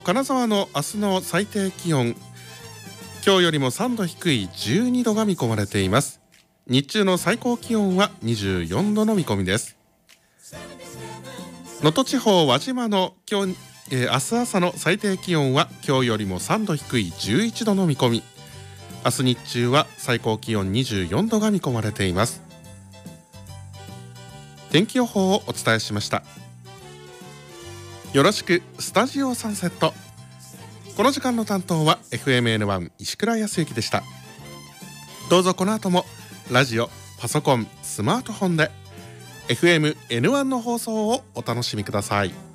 金沢の明日の最低気温、今日よりも3度低い12度が見込まれています。日中の最高気温は24度の見込みです。能登地方輪島の明日朝の最低気温は今日よりも3度低い11度の見込み。明日日中は最高気温24度が見込まれています。天気予報をお伝えしました。よろしくスタジオサンセット。この時間の担当は FMN1 石倉康之でした。どうぞこの後もラジオ、パソコン、スマートフォンで FMN1 の放送をお楽しみください。